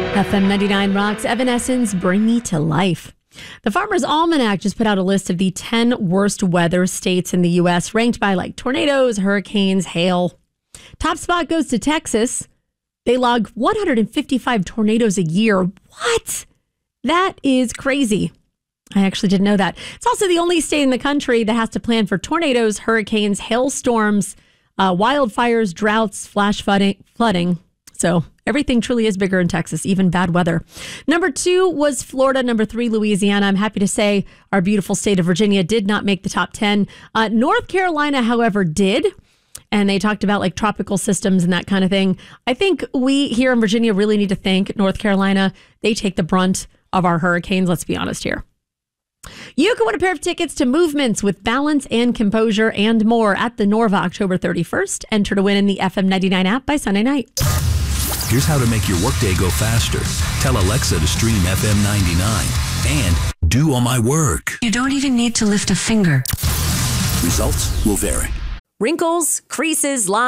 FM 99 Rocks, Evanescence, Bring Me to Life. The Farmer's Almanac just put out a list of the 10 worst weather states in the U.S., ranked by like tornadoes, hurricanes, hail. Top spot goes to Texas. They log 155 tornadoes a year. What? That is crazy. I actually didn't know that. It's also the only state in the country that has to plan for tornadoes, hurricanes, hailstorms, wildfires, droughts, flash flooding. So everything truly is bigger in Texas, even bad weather. Number 2 was Florida. Number 3, Louisiana. I'm happy to say our beautiful state of Virginia did not make the top 10. North Carolina, however, did. And they talked about like tropical systems and that kind of thing. I think we here in Virginia really need to thank North Carolina. They take the brunt of our hurricanes. Let's be honest here. You can win a pair of tickets to Movements with Balance and Composure and more at the Norva October 31st. Enter to win in the FM 99 app by Sunday night. Here's how to make your workday go faster. Tell Alexa to stream FM 99 and do all my work. You don't even need to lift a finger. Results will vary. Wrinkles, creases, lines.